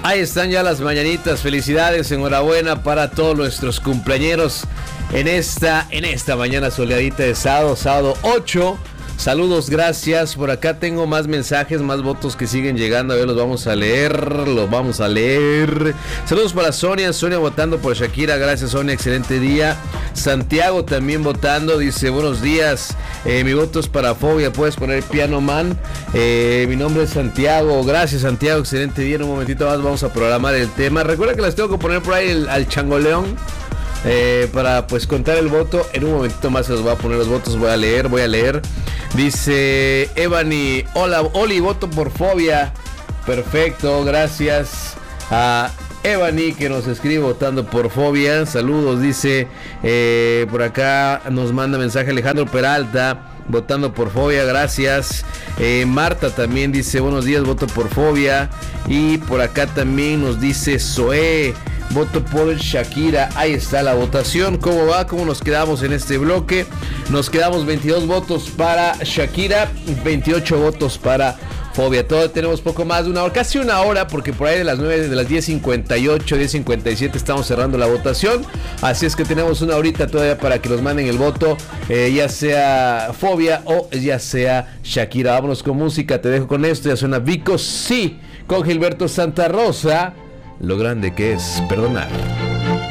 Ahí están ya las mañanitas, felicidades, enhorabuena para todos nuestros cumpleañeros en esta mañana soleadita de sábado 8. Saludos, gracias. Por acá tengo más mensajes, más votos que siguen llegando. A ver, los vamos a leer. Saludos para Sonia votando por Shakira. Gracias, Sonia, excelente día. Santiago también votando, dice, buenos días. Mi voto es para Fobia, puedes poner Piano Man. Mi nombre es Santiago. Gracias, Santiago, excelente día. En un momentito más vamos a programar el tema. Recuerda que les tengo que poner por ahí al Changoleón. Para pues contar el voto. En un momentito más se los voy a poner los votos. Voy a leer. Dice Evany, hola Oli, voto por Fobia. Perfecto, gracias a Evany que nos escribe votando por Fobia. Saludos, dice por acá nos manda mensaje Alejandro Peralta votando por Fobia, gracias. Marta también dice buenos días, voto por Fobia. Y por acá también nos dice Zoé, voto por Shakira. Ahí está la votación. ¿Cómo va? ¿Cómo nos quedamos en este bloque? Nos quedamos 22 votos para Shakira, 28 votos para Fobia. Todo tenemos poco más de una hora, casi una hora, porque por ahí de las 9, de las 10:58, 10:57 estamos cerrando la votación. Así es que tenemos una horita todavía para que nos manden el voto, ya sea Fobia o ya sea Shakira. Vámonos con música, te dejo con esto. Ya suena Vico, sí, con Gilberto Santa Rosa. Lo grande que es perdonar.